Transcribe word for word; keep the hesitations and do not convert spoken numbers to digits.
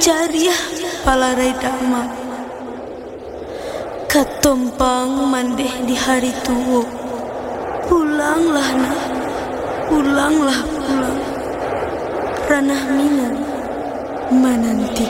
cariah palarai dama, katompang mandeh di hari tua. Pulanglah nak, pulanglah pulang, ranah minang menanti.